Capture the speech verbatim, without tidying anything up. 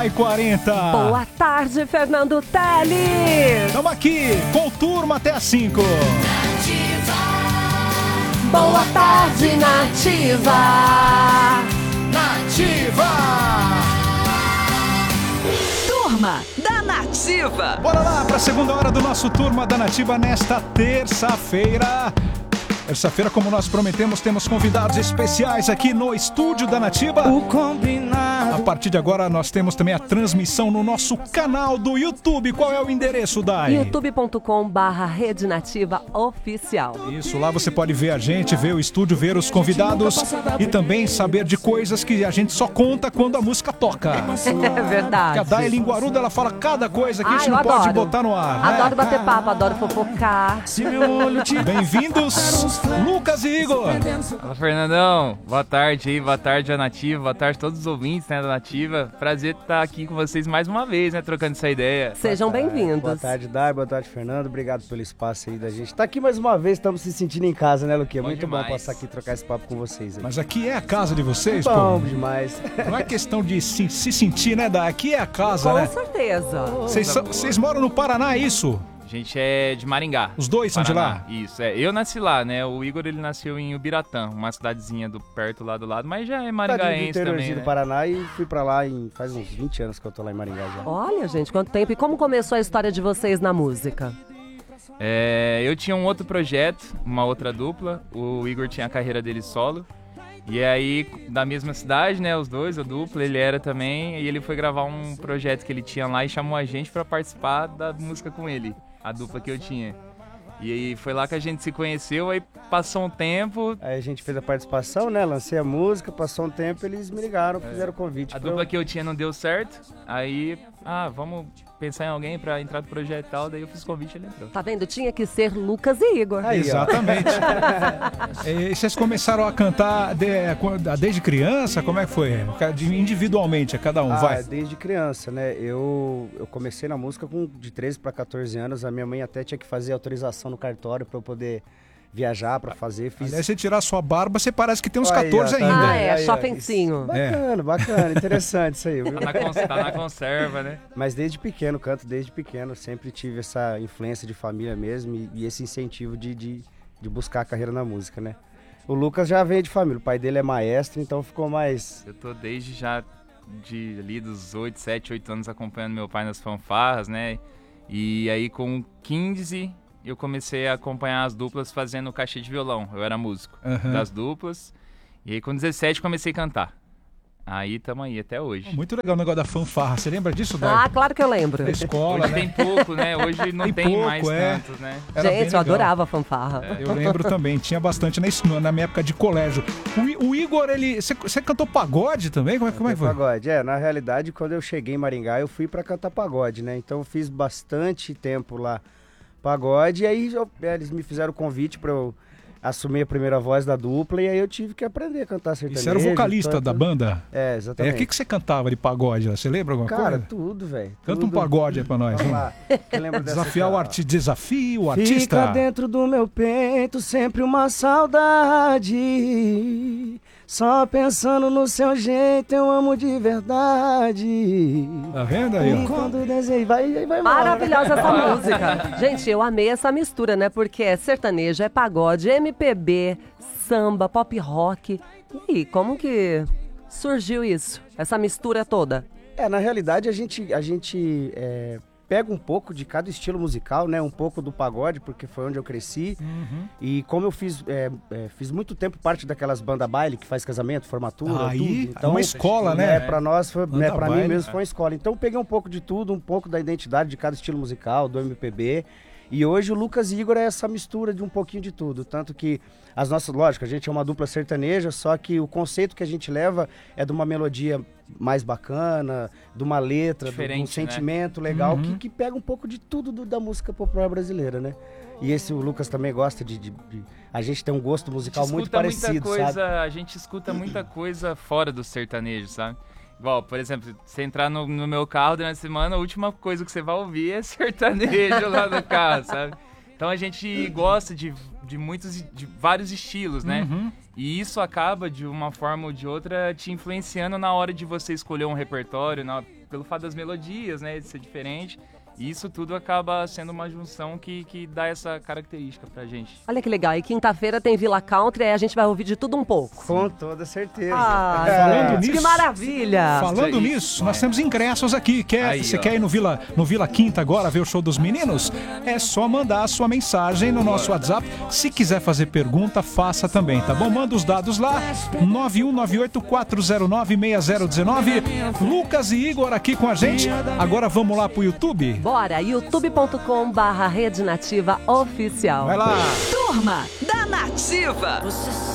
e quarenta. Boa tarde, Fernando Teles. Estamos aqui com o Turma até às cinco. Boa tarde, Nativa. Nativa. Turma da Nativa. Bora lá para a segunda hora do nosso Turma da Nativa nesta terça-feira. Terça-feira, como nós prometemos, temos convidados especiais aqui no estúdio da Nativa. O combinado. A partir de agora, nós temos também a transmissão no nosso canal do YouTube. Qual é o endereço, Dai? youtube ponto com barra Rede Nativa Oficial. Isso, lá você pode ver a gente, ver o estúdio, ver os convidados e também saber de coisas que a gente só conta quando a música toca. É verdade. Porque a Dai Linguaruda, ela fala cada coisa que Ah, a gente eu não pode adoro. botar no ar, né? Adoro bater papo, adoro fofocar. Se meu olho te... Bem-vindos, Lucas e Igor. Fala, Fernandão, boa tarde aí, boa tarde a Nativa, boa tarde a todos os ouvintes, né, da Nativa. Prazer estar aqui com vocês mais uma vez, né, trocando essa ideia. Sejam bem-vindos. Boa tarde, Dai. Boa tarde, Fernando. Obrigado pelo espaço aí da gente. Tá aqui mais uma vez, estamos se sentindo em casa, né, Luquinha? Bom Muito demais. bom passar aqui e trocar esse papo com vocês aí. Mas aqui é a casa de vocês, Bom pô. demais. Não é questão de se, se sentir, né, Dai? Aqui é a casa, Com né? certeza. Vocês são- Vocês moram no Paraná, é isso? A gente é de Maringá. Os dois são de Paraná. lá? Isso, é. Eu nasci lá, né, o Igor, ele nasceu em Ubiratã, uma cidadezinha do perto lá do lado, mas já é Tadinho do maringaense interiorzinho também, do né? Paraná e fui pra lá em, faz uns vinte anos que eu tô lá em Maringá já. Olha, gente, quanto tempo. E como começou a história de vocês na música? É, eu tinha um outro projeto, uma outra dupla, o Igor tinha a carreira dele solo. E aí, da mesma cidade, né, os dois, a dupla, ele era também, e ele foi gravar um projeto que ele tinha lá e chamou a gente pra participar da música com ele, a dupla que eu tinha. E aí foi lá que a gente se conheceu, aí passou um tempo, Aí a gente fez a participação, né? Lancei a música, passou um tempo, eles me ligaram, fizeram o convite. a pra eu- dupla que eu tinha não deu certo, aí, ah, vamos pensar em alguém pra entrar no projeto e tal, daí eu fiz o convite e ele entrou. Tá vendo? Tinha que ser Lucas e Igor. Aí, ó. Exatamente. E vocês começaram a cantar de- desde criança? Como é que foi? Individualmente, a cada um, Ah, vai. desde criança, né? Eu, eu comecei na música com de treze para quatorze anos. A minha mãe até tinha que fazer autorização no cartório para eu poder viajar, para fazer. Fiz... Aliás, você tirar sua barba, você parece que tem uns Aí, ó, catorze tá ainda. Ah, vendo? é, Aí, ó, chofencinho. Bacana, bacana, interessante isso aí, viu? Tá na, cons- tá na conserva, né? Mas desde pequeno, canto desde pequeno, sempre tive essa influência de família mesmo e, e esse incentivo de, de, de buscar a carreira na música, né? O Lucas já veio de família, o pai dele é maestro, então ficou mais... Eu tô desde já de ali dos oito, sete, oito anos acompanhando meu pai nas fanfarras, né? E aí com quinze eu comecei a acompanhar as duplas fazendo caixa de violão. Eu era músico Aham. das duplas. E aí com dezessete comecei a cantar. Aí tamo aí até hoje. Muito legal o negócio da fanfarra. Você lembra disso, Dai? Ah, claro que eu lembro. Da escola, Hoje né? tem pouco, né? Hoje não Tem tem, pouco, mais é. tantos, né? Era bem Gente, eu legal. adorava a fanfarra. Eu lembro também, tinha bastante na, es- na minha época de colégio. O, I- o Igor, ele. Você, você cantou pagode também? Como é, como é que foi? Pagode, é, na realidade, quando eu cheguei em Maringá, eu fui pra cantar pagode, né? Então eu fiz bastante tempo lá pagode, e aí eu- é, eles me fizeram o convite pra eu assumir a primeira voz da dupla, e aí eu tive que aprender a cantar E sertanejo. você era o vocalista tanto- da banda? É, É, exatamente. o que, que você cantava de pagode? Você lembra alguma Cara, coisa? tudo, velho. Canta um tudo. pagode aí pra nós. Vamos vamos. lá. Quem lembra dessa Desafiar aqui, o ó? artista. Desafio o Fica artista. dentro do meu peito sempre uma saudade. Só pensando no seu jeito eu amo de verdade. Tá vendo aí, E ó? quando desenho vai, vai embora. Maravilhosa essa música. Gente, eu amei essa mistura, né? Porque é sertanejo, é pagode, M P B, samba, pop rock. E aí, como que surgiu isso? Essa mistura toda? É, na realidade a gente, a gente é, pega um pouco de cada estilo musical, né? Um pouco do pagode, porque foi onde eu cresci. Uhum. E como eu fiz, é, é, fiz muito tempo parte daquelas bandas baile que faz casamento, formatura, Aí, tudo. Então, uma escola, né? É, pra nós, foi, Banda né, pra mim baile, mesmo foi uma escola. Então eu peguei um pouco de tudo, um pouco da identidade de cada estilo musical, do M P B. E hoje o Lucas e Igor é essa mistura de um pouquinho de tudo. Tanto que as nossas, lógico, a gente é uma dupla sertaneja, só que o conceito que a gente leva é de uma melodia mais bacana, de uma letra, de um Diferente, né? sentimento legal, Uhum. que, que pega um pouco de tudo do- da música popular brasileira, né? E esse o Lucas também gosta de... de- de- a gente tem um gosto musical muito escuta muita parecido, coisa, sabe? A gente escuta muita coisa fora do sertanejo, sabe? Igual, por exemplo, você entrar no, no meu carro durante a semana, a última coisa que você vai ouvir é sertanejo lá no carro, sabe? Então a gente gosta de, de muitos, de vários estilos, né? Uhum. E isso acaba, de uma forma ou de outra, te influenciando na hora de você escolher um repertório, na, pelo fato das melodias, né, de ser diferente. E isso tudo acaba sendo uma junção que, que dá essa característica pra gente. Olha que legal. E quinta-feira tem Vila Country, aí a gente vai ouvir de tudo um pouco. Com toda certeza. Ah, Falando gente, nisso- que maravilha! Falando Aí. nisso, nós temos ingressos aqui. Quer, Aí, você ó. quer ir no Vila, no Vila Quinta agora ver o show dos meninos? É só mandar a sua mensagem no nosso WhatsApp. Se quiser fazer pergunta, faça também, tá bom? Manda os dados lá, nove um nove oito quatro zero nove seis zero um nove. Lucas e Igor aqui com a gente. Agora vamos lá pro YouTube? Bora, youtube ponto com barra Rede Nativa Oficial. Vai lá! Turma da Nativa.